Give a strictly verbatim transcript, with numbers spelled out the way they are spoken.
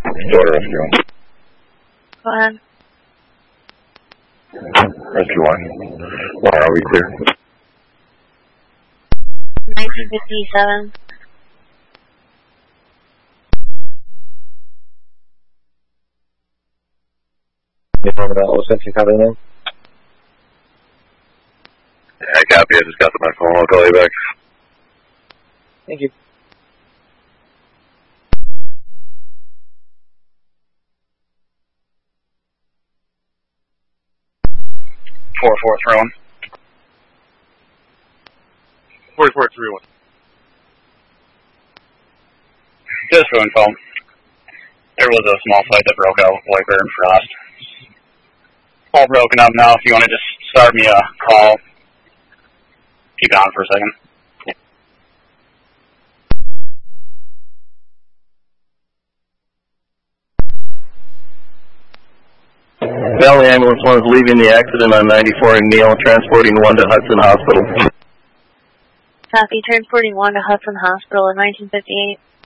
Water rescue. Go ahead. Rescue one. Why are we clear? nineteen fifty-seven. You know about oh six, you copy that? Yeah, I copy. I just got the my phone. I'll call you back. Thank you. four four three one. four four three one. Just for info, there was a small fight that broke out with Wiper and Frost. All broken up now. If you want to just start me a call, keep it on for a second. Valley Ambulance one is leaving the accident on ninety-four in Neal, transporting one to Hudson Hospital. Copy, transporting one to Hudson Hospital in nineteen fifty-eight.